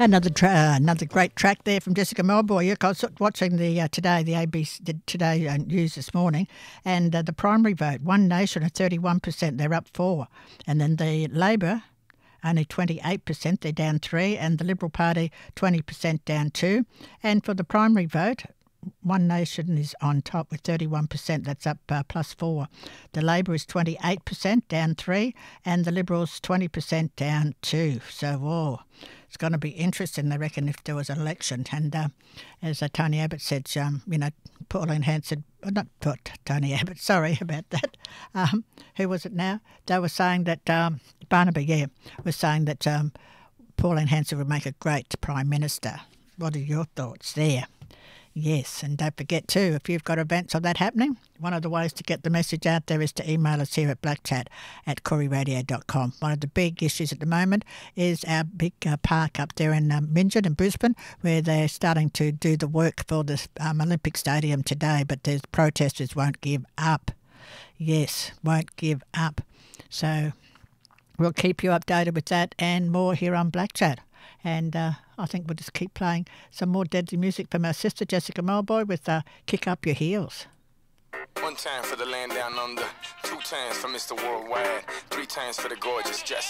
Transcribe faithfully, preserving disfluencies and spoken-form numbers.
Another tra- another great track there from Jessica Melboy. I was watching the uh, today the A B C the Today uh, news this morning, and uh, the primary vote, One Nation at thirty-one percent, they're up four, and then the Labor only twenty-eight percent, they're down three, and the Liberal Party twenty percent down two, and for the primary vote, One Nation is on top with thirty-one percent, that's up uh, plus four. The Labor is twenty-eight percent, down three, and the Liberals twenty percent, down two. So, whoa, it's going to be interesting, I reckon, if there was an election. And uh, as uh, Tony Abbott said, um, you know, Pauline Hanson, not put Tony Abbott, sorry about that. Um, who was it now? They were saying that, um, Barnaby, yeah, was saying that um, Pauline Hanson would make a great Prime Minister. What are your thoughts there? Yes, and don't forget too, if you've got events of that happening, one of the ways to get the message out there is to email us here at blackchat at koori radio dot com. One of the big issues at the moment is our big uh, park up there in um, Minchin in Brisbane, where they're starting to do the work for the um, Olympic Stadium today, but the protesters won't give up. Yes, won't give up. So we'll keep you updated with that and more here on Black Chat. And uh, I think we'll just keep playing some more deadly music from our sister Jessica Melboy with uh, Kick Up Your Heels. One time for the land down under, two times for Mister Worldwide, three times for the gorgeous Jess.